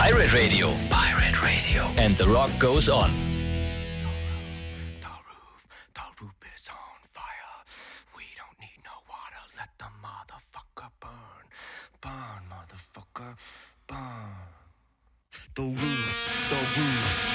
Pirate Radio. Pirate Radio. And the rock goes on. The roof is on fire. We don't need no water. Let the motherfucker burn. Burn, motherfucker, burn. The roof